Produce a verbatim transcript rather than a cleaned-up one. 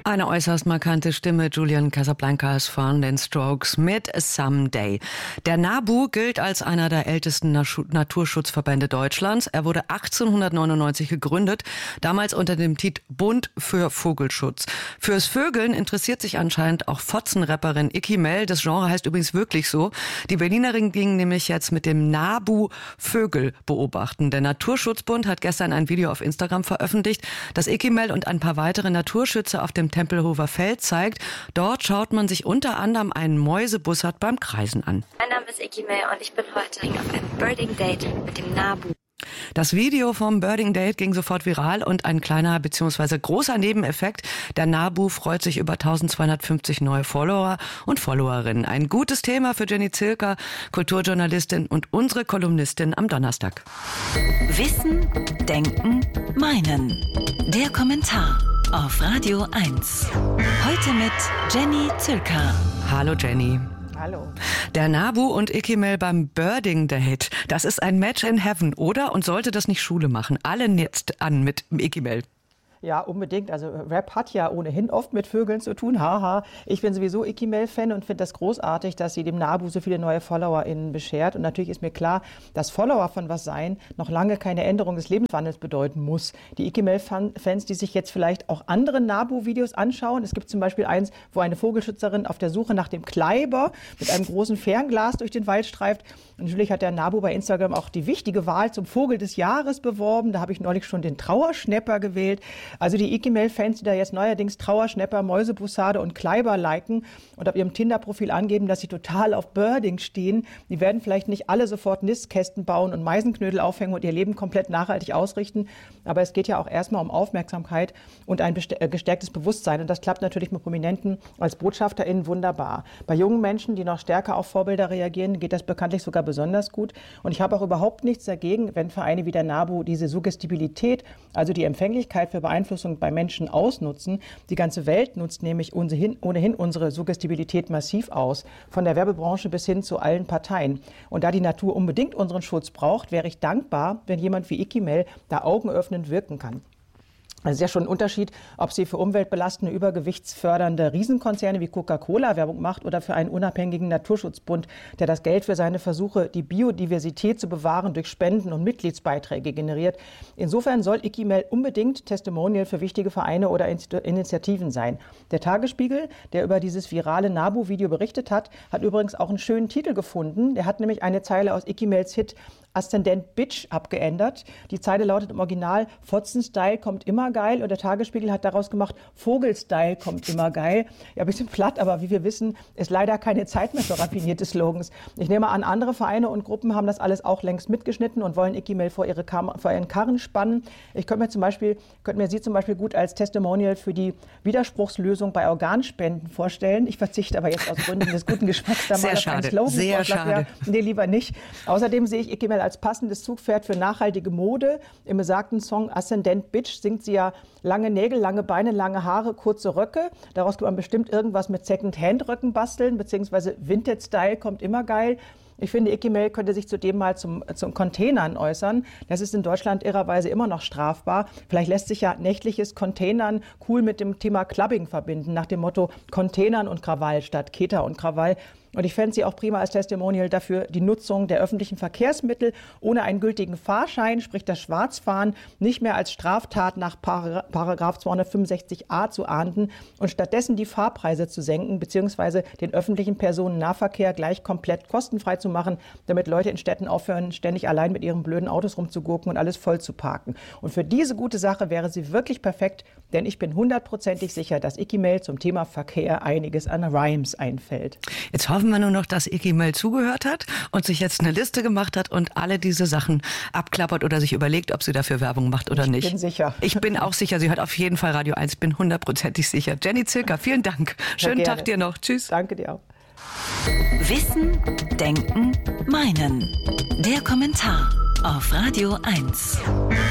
Eine äußerst markante Stimme, Julian Casablancas von den Strokes mit Someday. Der NABU gilt als einer der ältesten Naturschutzverbände Deutschlands. Er wurde achtzehnhundertneunundneunzig gegründet, damals unter dem Titel Bund für Vogelschutz. Fürs Vögeln interessiert sich anscheinend auch Fotzenrapperin Icky Mell. Das Genre heißt übrigens wirklich so. Die Berlinerin ging nämlich jetzt mit dem NABU Vögel beobachten. Der Naturschutzbund hat gestern ein Video auf Instagram veröffentlicht, das Icky Mell und ein paar weitere Naturschützer auf dem Tempelhofer Feld zeigt. Dort schaut man sich unter anderem einen Mäusebussard beim Kreisen an. Mein Name ist Icky Mell und ich bin heute auf einem Birding Date mit dem NABU. Das Video vom Birding Date ging sofort viral und ein kleiner bzw. großer Nebeneffekt. Der NABU freut sich über eintausendzweihundertfünfzig neue Follower und Followerinnen. Ein gutes Thema für Jenny Zilker, Kulturjournalistin und unsere Kolumnistin am Donnerstag. Wissen, Denken, Meinen. Der Kommentar auf Radio eins. Heute mit Jenny Zilker. Hallo Jenny. Hallo. Der NABU und Icky Mell beim Birding Date. Das ist ein Match in Heaven, oder? Und sollte das nicht Schule machen? Alle jetzt an mit Icky Mell. Ja, unbedingt. Also Rap hat ja ohnehin oft mit Vögeln zu tun. Haha. Ich bin sowieso Icky Mell-Fan und finde das großartig, dass sie dem NABU so viele neue FollowerInnen beschert. Und natürlich ist mir klar, dass Follower von was sein noch lange keine Änderung des Lebenswandels bedeuten muss. Die Icky Mell-Fans, die sich jetzt vielleicht auch andere NABU-Videos anschauen. Es gibt zum Beispiel eins, wo eine Vogelschützerin auf der Suche nach dem Kleiber mit einem großen Fernglas durch den Wald streift. Und natürlich hat der NABU bei Instagram auch die wichtige Wahl zum Vogel des Jahres beworben. Da habe ich neulich schon den Trauerschnäpper gewählt. Also die Icky Mell-Fans, die da jetzt neuerdings Trauerschnäpper, Mäusebussarde und Kleiber liken und auf ihrem Tinder-Profil angeben, dass sie total auf Birding stehen, die werden vielleicht nicht alle sofort Nistkästen bauen und Meisenknödel aufhängen und ihr Leben komplett nachhaltig ausrichten. Aber es geht ja auch erstmal um Aufmerksamkeit und ein gestärktes Bewusstsein. Und das klappt natürlich mit Prominenten als BotschafterInnen wunderbar. Bei jungen Menschen, die noch stärker auf Vorbilder reagieren, geht das bekanntlich sogar besonders gut. Und ich habe auch überhaupt nichts dagegen, wenn Vereine wie der NABU diese Suggestibilität, also die Empfänglichkeit für Beeinflussung bei Menschen ausnutzen. Die ganze Welt nutzt nämlich ohnehin, ohnehin unsere Suggestibilität massiv aus, von der Werbebranche bis hin zu allen Parteien. Und da die Natur unbedingt unseren Schutz braucht, wäre ich dankbar, wenn jemand wie Icky Mell da augenöffnend wirken kann. Es ist ja schon ein Unterschied, ob sie für umweltbelastende, übergewichtsfördernde Riesenkonzerne wie Coca-Cola Werbung macht oder für einen unabhängigen Naturschutzbund, der das Geld für seine Versuche, die Biodiversität zu bewahren, durch Spenden und Mitgliedsbeiträge generiert. Insofern soll Icky Mell unbedingt Testimonial für wichtige Vereine oder Initiativen sein. Der Tagesspiegel, der über dieses virale NABU-Video berichtet hat, hat übrigens auch einen schönen Titel gefunden. Der hat nämlich eine Zeile aus Icky Mells Hit Aszendent Bitch abgeändert. Die Zeile lautet im Original: Fotzen-Style kommt immer geil, und der Tagesspiegel hat daraus gemacht: Vogel-Style kommt immer geil. Ja, ein bisschen platt, aber wie wir wissen, ist leider keine Zeit mehr für raffinierte Slogans. Ich nehme an, andere Vereine und Gruppen haben das alles auch längst mitgeschnitten und wollen Icky Mell vor, ihre Kam- vor ihren Karren spannen. Ich könnte mir zum Beispiel, könnte mir sie zum Beispiel gut als Testimonial für die Widerspruchslösung bei Organspenden vorstellen. Ich verzichte aber jetzt aus Gründen des guten Geschmacks da mal auf einen Slogan. Sehr schade. Nee, lieber nicht. Außerdem sehe ich Icky Mell als passendes Zugpferd für nachhaltige Mode. Im besagten Song Aszendent Bitch singt sie ja: lange Nägel, lange Beine, lange Haare, kurze Röcke. Daraus kann man bestimmt irgendwas mit Second-Hand-Röcken basteln, beziehungsweise Vintage-Style kommt immer geil. Ich finde, Icky Mell könnte sich zudem mal zum, zum Containern äußern. Das ist in Deutschland irrerweise immer noch strafbar. Vielleicht lässt sich ja nächtliches Containern cool mit dem Thema Clubbing verbinden, nach dem Motto Containern und Krawall statt Keter und Krawall. Und ich fände sie auch prima als Testimonial dafür, die Nutzung der öffentlichen Verkehrsmittel ohne einen gültigen Fahrschein, sprich das Schwarzfahren, nicht mehr als Straftat nach Paragraph zweihundertfünfundsechzig a zu ahnden und stattdessen die Fahrpreise zu senken, beziehungsweise den öffentlichen Personennahverkehr gleich komplett kostenfrei zu machen, damit Leute in Städten aufhören, ständig allein mit ihren blöden Autos rumzugurken und alles voll zu parken. Und für diese gute Sache wäre sie wirklich perfekt, denn ich bin hundertprozentig sicher, dass Icky Mell zum Thema Verkehr einiges an Rhymes einfällt. Jetzt hoffen wir nur noch, dass Icky Mell zugehört hat und sich jetzt eine Liste gemacht hat und alle diese Sachen abklappert oder sich überlegt, ob sie dafür Werbung macht oder ich nicht. Ich bin sicher. Ich bin auch sicher. Sie hört auf jeden Fall Radio eins. Bin hundertprozentig sicher. Jenny Zilker, vielen Dank. Schönen Tag dir noch. Tschüss. Danke dir auch. Wissen, Denken, Meinen. Der Kommentar auf Radio eins.